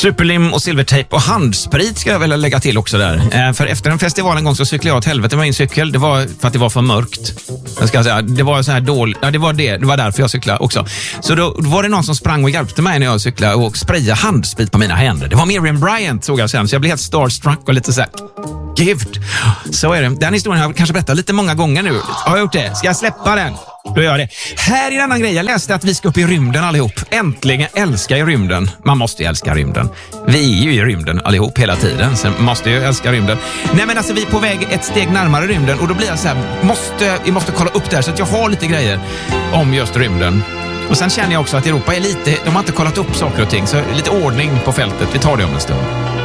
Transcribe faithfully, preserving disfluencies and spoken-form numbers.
Superlim och silvertejp och handsprit ska jag väl lägga till också där. Eh, för efter en festival en gång så cyklade jag åt helvete med min cykel. Det var för att det var för mörkt. Jag ska säga, det var så här dåligt. Ja, det var det. Det var därför jag cyklade också. Så då, då var det någon som sprang och hjälpte mig när jag cyklade och sprayade handsprit på mina händer. Det var Miriam Bryant, såg jag sen. Så jag blev helt starstruck och lite så här... Gift. Så är det. Den historien har jag kanske berättat lite många gånger nu. Har jag gjort det? Ska jag släppa den? Då gör jag det. Här är en annan grej. Jag läste att vi ska upp i rymden allihop. Äntligen älskar ju rymden. Man måste ju älska rymden. Vi är ju i rymden allihop hela tiden. Så måste ju älska rymden. Nej men alltså vi är på väg ett steg närmare rymden. Och då blir jag så här, måste, vi måste kolla upp det här så att jag har lite grejer om just rymden. Och sen känner jag också att Europa är lite, de har inte kollat upp saker och ting. Så lite ordning på fältet. Vi tar det om en stund.